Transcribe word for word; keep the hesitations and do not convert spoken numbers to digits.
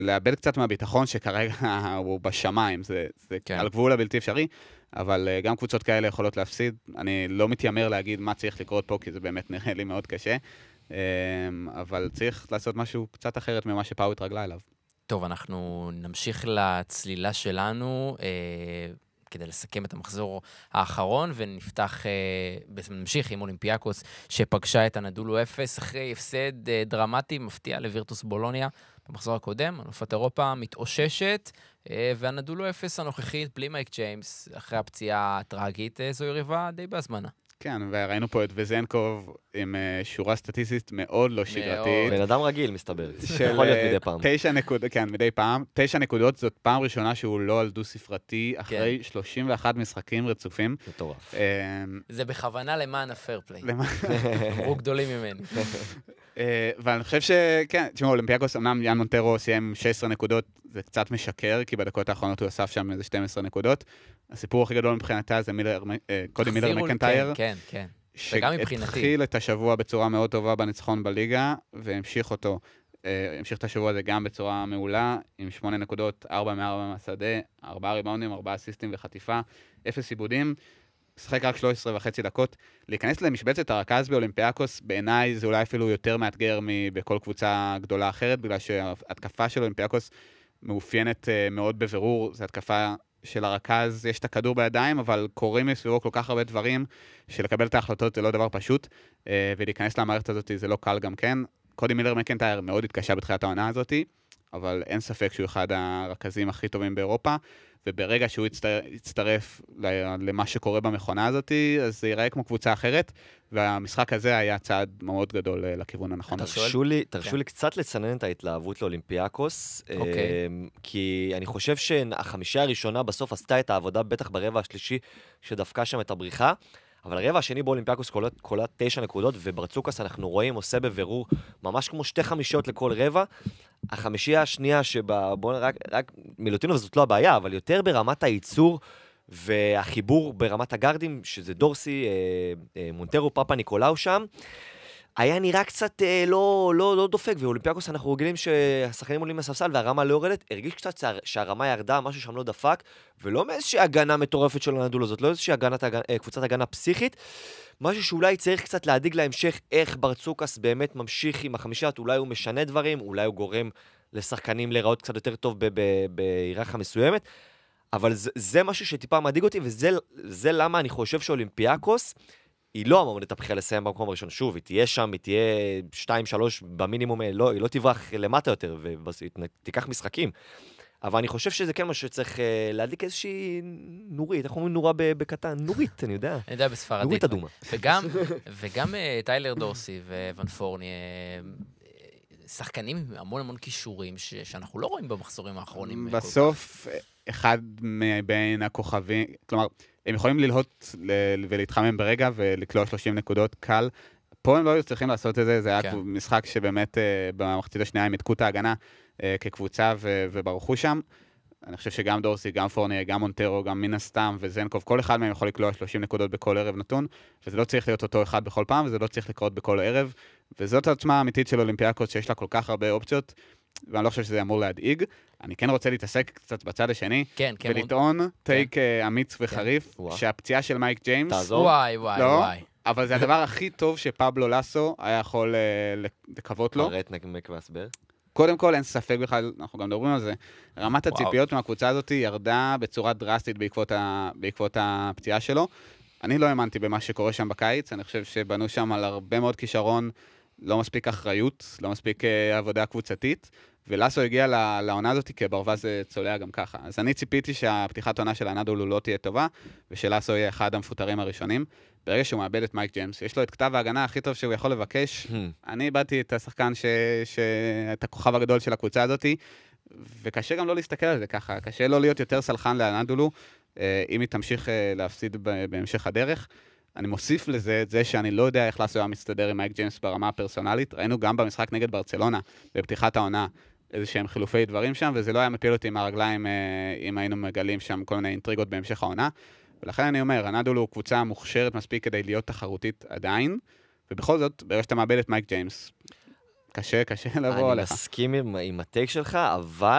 לאבד קצת מהביטחון שכרגע הוא בשמיים, זה, זה כן. על גבול הבלתי אפשרי, אבל uh, גם קבוצות כאלה יכולות להפסיד. אני לא מתיימר להגיד מה צריך לקרות פה, כי זה באמת נראה לי מאוד קשה, um, אבל צריך לעשות משהו קצת אחרת ממה שפאו התרגלה אליו. טוב, אנחנו נמשיך לצלילה שלנו, uh, כדי לסכם את המחזור האחרון, ונפתח, בעצם נמשיך עם אולימפיאקוס, שפגשה את הנדולו אפס, אחרי הפסד דרמטי, מפתיע לווירטוס בולוניה, במחזור הקודם, אלופת אירופה מתאוששת, והנדולו אפס הנוכחית, בלי מייק ג'יימס, אחרי הפציעה הטרגית, זו יריבה די בהזמנה. כן, וראינו פה את וזנקוב עם שורה סטטיסטית מאוד לא שגרתית. בן אדם רגיל, מסתבר. יכול להיות מדי פעם. תשע נקודות, כן, מדי פעם. תשע נקודות, זאת פעם ראשונה שהוא לא על דו-ספרתי, אחרי שלושים ואחד משחקים רצופים. מטורף. זה בכוונה למען הפייר פליי. אמרו גדולים ממני. ואני חושב שכן, תשמעו, אולימפיאקוס, אמנם יאן מונטרו סיים שש עשרה נקודות, זה קצת משקר, כי בדקות האחרונות הוא אסף שם איזה שתים עשרה נקודות. הסיפור הכי גדול מבחינתה זה קודי מילר מקנטייר. כן, כן. וגם מבחינתי. שהתחיל את השבוע בצורה מאוד טובה בניצחון בליגה, והמשיך אותו, המשיך את השבוע הזה גם בצורה מעולה, עם שמונה נקודות, ארבע מארבע מהשדה, ארבעה ריבאונדים, ארבעה אסיסטים וחטיפה, אפס עיבודים, שחק רק שלוש עשרה וחצי דקות. להיכנס למשבצת הרכז באולימפיאקוס, בעיניי זה אולי אפילו יותר מאתגר מבכל קבוצה גדולה אחרת, בגלל שההתקפה של אולימפיאקוס מאופיינת מאוד בבירור, זו התקפה של הרכז, יש את הכדור בידיים, אבל קוראים מסביבו כל כך הרבה דברים, שלקבל את ההחלטות זה לא דבר פשוט, ולהיכנס למערכת הזאת זה לא קל גם כן. קודי מילר מקנטייר מאוד התקשה בתחילת העונה הזאת, אבל אין ספק שהוא אחד הרכזים הכי טובים באירופה, וברגע שהוא יצטרף למה שקורה במכונה הזאת, אז זה ייראה כמו קבוצה אחרת, והמשחק הזה היה צעד מאוד גדול לכיוון הנכון. תרשו לי, תרשו לי קצת לצנן את ההתלהבות לאולימפיאקוס, כי אני חושב שהחמישייה הראשונה בסוף עשתה את העבודה, בטח ברבע השלישי, שדפקה שם את הבריחה, אבל הרבע השני באולימפיאקוס קולט תשע נקודות, וברצוקס אנחנו רואים, עושה בבירור, ממש כמו שתי חמישיות לכל רבע. החמישייה השנייה שבה, בוא רק, רק מילוטינוב זאת לא הבעיה, אבל יותר ברמת הייצור והחיבור ברמת הגרדים, שזה דורסי, אה, אה, מונטרו, פאפה ניקולאו שם, היה נראה קצת אה, לא, לא, לא דופק, ואולימפיאקוס אנחנו רגילים שהשחקנים עולים לספסל והרמה לא יורדת, הרגיש קצת שהרמה ירדה, משהו שם לא דפק, ולא מאיזושהי הגנה מטורפת של הנדולו, זאת לא איזושהי הגנת, קבוצת הגנה פסיכית, משהו שאולי צריך קצת להדיג להמשך איך ברצוקס באמת ממשיך עם החמישת, אולי הוא משנה דברים, אולי הוא גורם לשחקנים להיראות קצת יותר טוב בהיררכיה מסוימת, אבל זה, זה משהו שטיפה מדאיג אותי, וזה זה למה אני חושב שאולימפיאקוס היא לא המועמדת הבכירה לסיים במקום הראשון. שוב, היא תהיה שם, היא תהיה שתיים שלוש במינימום, לא, היא לא תברח למטה יותר, ותיקח משחקים. אבל אני חושב שזה כן משהו שצריך להדליק איזושהי נורית, איך אומרים נורה בקטן? נורית, אני יודע. אני יודע בספרדית. נורית אדומה. וגם, וגם טיילר דורסי וון פורני, שחקנים עם המון המון כישורים, שאנחנו לא רואים במחזורים האחרונים. בסוף, אחד מבין הכוכבים, כלומר, הם יכולים ללהות ולהתחמם ברגע ולקלוע שלושים נקודות קל. פה הם לא היו צריכים לעשות את זה, זה היה משחק שבאמת במחצית השנייה הם התקו את ההגנה כקבוצה וברחו שם. אני חושב שגם דורסי, גם פורני, גם מונטרו, גם מן הסתם וזנקוב, כל אחד מהם יכול לקלוע שלושים נקודות בכל ערב נתון, וזה לא צריך להיות אותו אחד בכל פעם, וזה לא צריך לקרות בכל ערב, וזאת העצמה האמיתית של אולימפיאקוס, שיש לה כל כך הרבה אופציות, ואני לא חושב שזה אמור להדאיג. אני כן רוצה להתעסק קצת בצד השני, כן, כן, ולטעון כן. טייק כן. אמיץ וחריף, כן. שהפציעה של מייק ג'יימס, תעזור. וואי, וואי, לא, וואי. אבל זה הדבר הכי טוב שפבלו לסו היה יכול לקוות לו. פרט נקמק והסבר. קודם כל, אין ספק בכלל, אנחנו גם מדברים על זה, רמת הציפיות מהקבוצה הזאת ירדה בצורה דרסטית בעקבות, ה, בעקבות הפציעה שלו. אני לא האמנתי במה שקורה שם בקיץ, אני חושב שבנו שם על הרבה מאוד כישרון, לא מספיק אחריות, לא מספיק uh, עבודה קבוצתית, ולסו הגיע לעונה הזאת כברווז צולע גם ככה. אז אני ציפיתי שהפתיחת עונה של הנדולו לא תהיה טובה, ושלסו יהיה אחד המפוטרים הראשונים. ברגע שהוא מאבד את מייק ג'יימס, יש לו את כתב ההגנה הכי טוב שהוא יכול לבקש. אני איבדתי את השחקן, ש... ש... את הכוכב הגדול של הקבוצה הזאת, וקשה גם לא להסתכל על זה ככה. קשה לא להיות יותר סלחן לאנדולו, אם היא תמשיך להפסיד בהמשך הדרך. אני מוסיף לזה את זה שאני לא יודע איך לסו היה מסתדר עם מייק ג'יימס ברמה הפרסונלית. ראינו גם במשחק נגד ברצלונה, בפתיחת העונה, איזה שהם חילופי דברים שם, וזה לא היה מפיל אותי מהרגליים אם היינו מגלים שם כל מיני אינטריגות בהמשך העונה. ולכן אני אומר, הנדולו הוא קבוצה מוכשרת מספיק כדי להיות תחרותית עדיין, ובכל זאת, ברגע שאתה מאבד את מייק ג'יימס, קשה, קשה לבוא עליך. אני מסכים עם, עם הטייק שלך, אבל